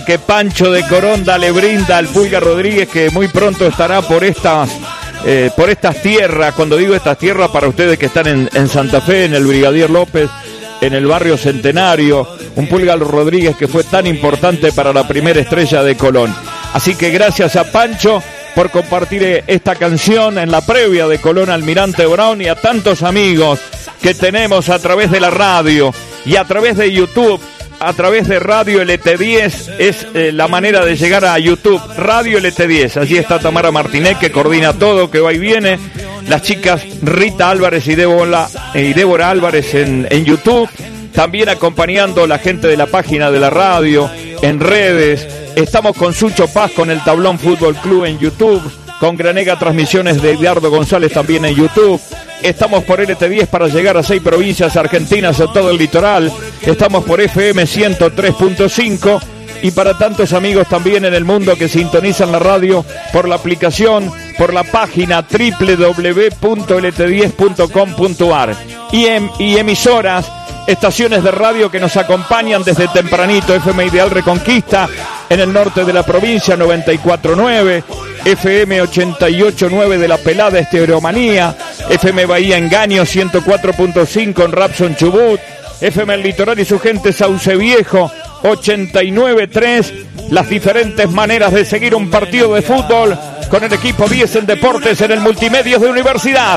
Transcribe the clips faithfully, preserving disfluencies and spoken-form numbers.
Que Pancho de Coronda le brinda al Pulga Rodríguez, que muy pronto estará por estas eh, por estas tierras. Cuando digo estas tierras, para ustedes que están en, en Santa Fe, en el Brigadier López, en el barrio Centenario, un Pulga Rodríguez que fue tan importante para la primera estrella de Colón. Así que gracias a Pancho por compartir esta canción en la previa de Colón Almirante Brown, y a tantos amigos que tenemos a través de la radio y a través de YouTube. A través de Radio L T diez es eh, la manera de llegar a YouTube, Radio L T diez. Allí está Tamara Martínez, que coordina todo, que va y viene. Las chicas Rita Álvarez y Débora, y Débora Álvarez en, en YouTube. También acompañando la gente de la página de la radio, en redes. Estamos con Sucho Paz, con el Tablón Fútbol Club en YouTube. Con Granega Transmisiones de Eduardo González también en YouTube. Estamos por L T diez para llegar a seis provincias argentinas, a todo el litoral. Estamos por F M ciento tres punto cinco. Y para tantos amigos también en el mundo que sintonizan la radio por la aplicación, por la página doble u doble u doble u punto l t diez punto com punto a r. Y, em, y emisoras, estaciones de radio que nos acompañan desde tempranito. F M Ideal Reconquista en el norte de la provincia, noventa y cuatro punto nueve. F M ochenta y ocho punto nueve de La Pelada, Estereomanía. F M Bahía Engaño ciento cuatro punto cinco en Rapson Chubut. F M El Litoral y su gente, Sauce Viejo ochenta y nueve punto tres. Las diferentes maneras de seguir un partido de fútbol con el equipo diez en Deportes en el Multimedios de Universidad.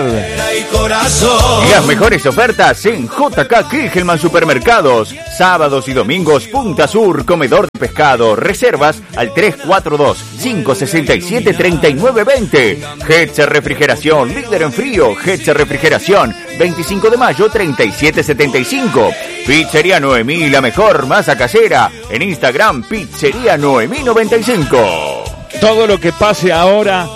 Las mejores ofertas en J K Kilgelman Supermercados. Sábados y domingos, Punta Sur, comedor de pescado. Reservas al tres cuatro dos, cinco seis siete, tres nueve dos cero. Hetzer Refrigeración, líder en frío. Hetzer Refrigeración, veinticinco de mayo, treinta y siete setenta y cinco. Pizzería Noemí, la mejor masa casera. En Instagram, Pizzería Noemí noventa y cinco. Todo lo que pase ahora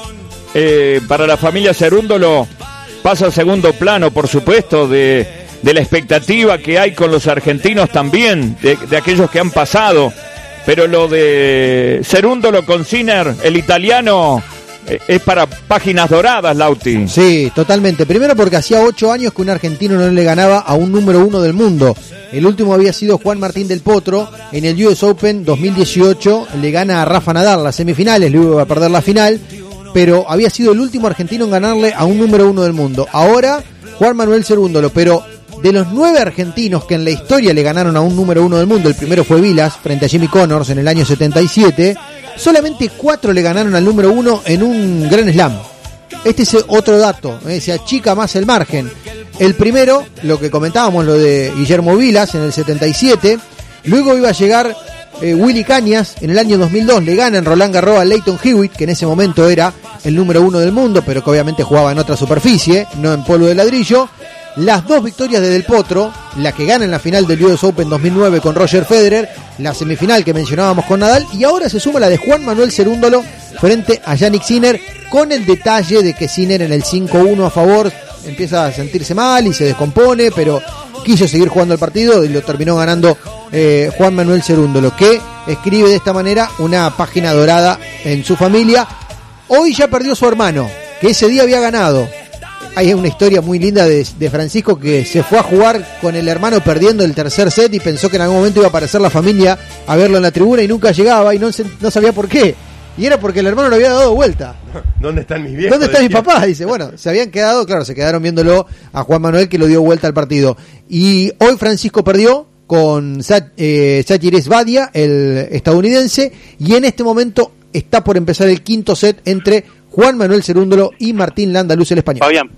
eh, para la familia Cerúndolo pasa a segundo plano, por supuesto, de, de la expectativa que hay con los argentinos también, de, de aquellos que han pasado. Pero lo de Cerúndolo con Sinner, el italiano, eh, es para páginas doradas, Lauti. Sí, totalmente. Primero porque hacía ocho años que un argentino no le ganaba a un número uno del mundo. El último había sido Juan Martín del Potro. En el U S Open dos mil dieciocho le gana a Rafa Nadal las semifinales, luego iba a perder la final, pero había sido el último argentino en ganarle a un número uno del mundo. Ahora Juan Manuel Cerúndolo, pero de los nueve argentinos que en la historia le ganaron a un número uno del mundo, el primero fue Vilas frente a Jimmy Connors en el año setenta y siete, solamente cuatro le ganaron al número uno en un Grand Slam. Este es otro dato, ¿eh? Se achica más el margen. El primero, lo que comentábamos, lo de Guillermo Vilas en el setenta y siete. Luego iba a llegar eh, Willy Cañas en el año dos mil dos. Le gana en Roland Garros a Lleyton Hewitt, que en ese momento era el número uno del mundo, pero que obviamente jugaba en otra superficie, no en polvo de ladrillo. Las dos victorias de Del Potro, la que gana en la final del U S Open dos mil nueve con Roger Federer, la semifinal que mencionábamos con Nadal, y ahora se suma la de Juan Manuel Cerúndolo frente a Yannick Sinner, con el detalle de que Sinner en el cinco uno a favor empieza a sentirse mal y se descompone, pero quiso seguir jugando el partido y lo terminó ganando eh, Juan Manuel Cerúndolo, que escribe de esta manera una página dorada en su familia. Hoy ya perdió su hermano, que ese día había ganado. Hay una historia muy linda de, de Francisco, que se fue a jugar con el hermano perdiendo el tercer set y pensó que en algún momento iba a aparecer la familia a verlo en la tribuna y nunca llegaba y no, se, no sabía por qué. Y era porque el hermano lo había dado vuelta. ¿Dónde están mis viejos? ¿Dónde están mis papás? Dice, bueno, se habían quedado, claro, se quedaron viéndolo a Juan Manuel, que lo dio vuelta al partido. Y hoy Francisco perdió con eh, Sachires Badia, el estadounidense, y en este momento está por empezar el quinto set entre Juan Manuel Cerúndolo y Martín Landaluz, el español. Fabián.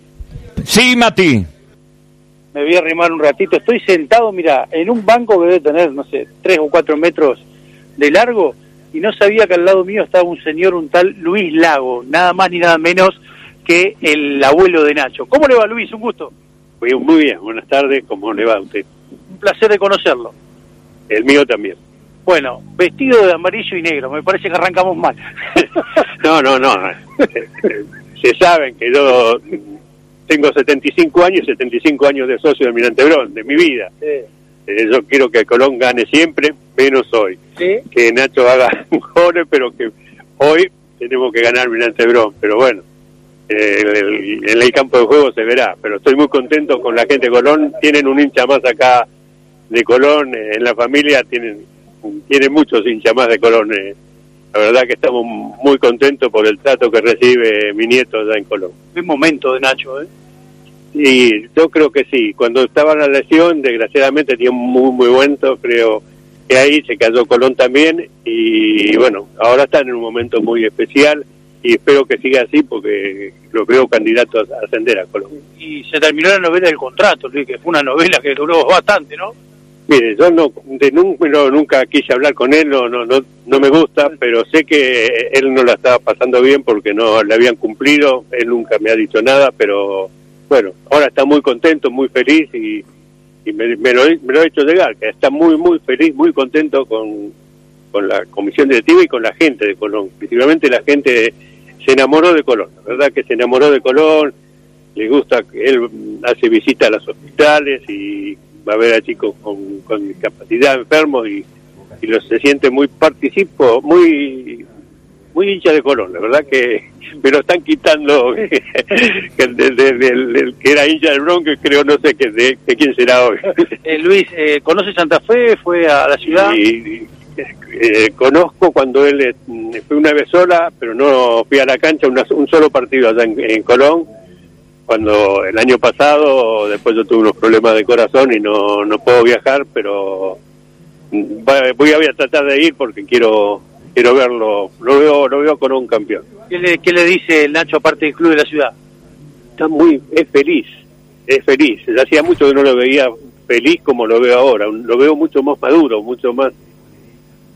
Sí, Mati. Me voy a arrimar un ratito. Estoy sentado, mira, en un banco que debe tener, no sé, tres o cuatro metros de largo, y no sabía que al lado mío estaba un señor, un tal Luis Lago, nada más ni nada menos que el abuelo de Nacho. ¿Cómo le va, Luis? Un gusto. Muy, muy bien, buenas tardes, ¿cómo le va a usted? Un placer de conocerlo. El mío también. Bueno, vestido de amarillo y negro, me parece que arrancamos mal. No, no, no. Se saben que yo tengo setenta y cinco años, setenta y cinco años de socio de Almirante Brown, de mi vida. Sí. Eh, yo quiero que Colón gane siempre, menos hoy. ¿Sí? Que Nacho haga goles, pero que hoy tenemos que ganar Almirante Brown. Pero bueno, eh, el, el, en el campo de juego se verá. Pero estoy muy contento con la gente de Colón. Tienen un hincha más acá de Colón, eh, en la familia tienen tiene muchos hinchas más de Colón. Eh. La verdad que estamos muy contentos por el trato que recibe mi nieto allá en Colón. Buen momento de Nacho, ¿eh? Y yo creo que sí. Cuando estaba en la lesión, desgraciadamente tenía un muy, muy buen, creo que ahí se cayó Colón también. Y bueno, ahora están en un momento muy especial y espero que siga así porque lo veo candidato a ascender a Colón. Y se terminó la novela del contrato, Luis, que fue una novela que duró bastante, ¿no? Mire, yo no, de nunca, no, nunca quise hablar con él, no, no, no, no me gusta, pero sé que él no la estaba pasando bien porque no le habían cumplido, él nunca me ha dicho nada, pero bueno, ahora está muy contento, muy feliz y, y me, me, lo, me lo ha hecho llegar, que está muy, muy feliz, muy contento con, con la comisión directiva y con la gente de Colón. Principalmente la gente se enamoró de Colón, la verdad que se enamoró de Colón, le gusta, él hace visitas a los hospitales y va a ver a chicos con, con discapacidad, enfermos, y, y los, se siente muy participo, muy muy hincha de Colón. La verdad que me lo están quitando que el, del, del, del, del que era hincha del Bronx, creo, no sé que de, de quién será hoy. Eh, Luis, eh, ¿conoce Santa Fe? ¿Fue a la ciudad? Y, eh, conozco cuando él eh, fue una vez sola, pero no fui a la cancha, una, un solo partido allá en, en Colón. Cuando el año pasado, después yo tuve unos problemas de corazón y no, no puedo viajar, pero voy a, voy a tratar de ir porque quiero quiero verlo, lo veo lo veo con un campeón. ¿Qué le, qué le dice el Nacho aparte del club de la ciudad? Está muy, es feliz, es feliz. Hacía mucho que no lo veía feliz como lo veo ahora, lo veo mucho más maduro, mucho más